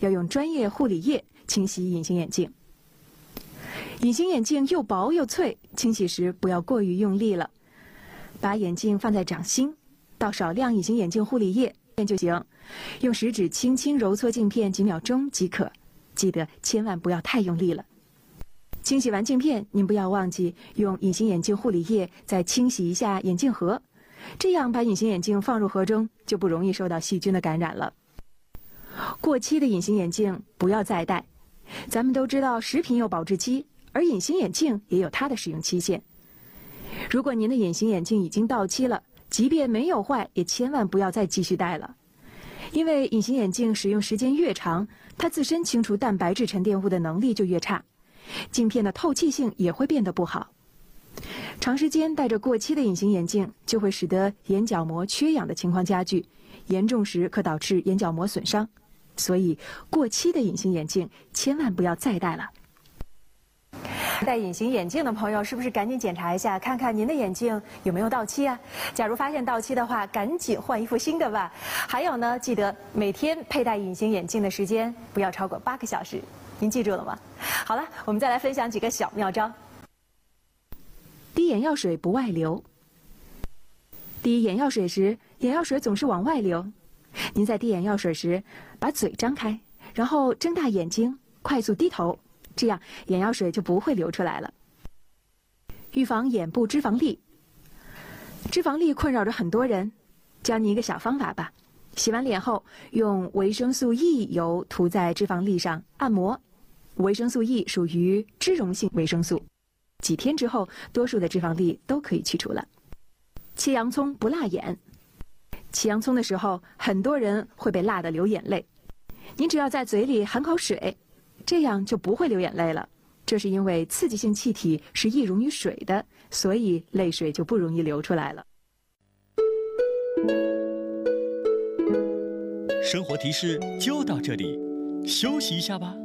要用专业护理液清洗隐形眼镜。隐形眼镜又薄又脆，清洗时不要过于用力了。把眼镜放在掌心，倒少量隐形眼镜护理液就行，用食指轻轻揉搓镜片几秒钟即可。记得千万不要太用力了。清洗完镜片，您不要忘记用隐形眼镜护理液再清洗一下眼镜盒，这样把隐形眼镜放入盒中就不容易受到细菌的感染了。过期的隐形眼镜不要再戴。咱们都知道食品有保质期，而隐形眼镜也有它的使用期限。如果您的隐形眼镜已经到期了，即便没有坏，也千万不要再继续戴了。因为隐形眼镜使用时间越长，它自身清除蛋白质沉淀物的能力就越差，镜片的透气性也会变得不好。长时间戴着过期的隐形眼镜，就会使得眼角膜缺氧的情况加剧，严重时可导致眼角膜损伤。所以，过期的隐形眼镜千万不要再戴了。戴隐形眼镜的朋友，是不是赶紧检查一下，看看您的眼镜有没有到期啊？假如发现到期的话，赶紧换一副新的吧。还有呢，记得每天佩戴隐形眼镜的时间不要超过8个小时。您记住了吗？好了，我们再来分享几个小妙招。滴眼药水不外流。滴眼药水时，眼药水总是往外流。您在滴眼药水时，把嘴张开，然后睁大眼睛，快速低头。这样眼药水就不会流出来了。预防眼部脂肪粒。脂肪粒困扰着很多人，教你一个小方法吧。洗完脸后，用维生素 E 油涂在脂肪粒上按摩。维生素 E 属于脂溶性维生素，几天之后，多数的脂肪粒都可以去除了。切洋葱不辣眼。切洋葱的时候，很多人会被辣得流眼泪。您只要在嘴里含口水，这样就不会流眼泪了。这是因为刺激性气体是易溶于水的，所以泪水就不容易流出来了。 生活提示就到这里，休息一下吧。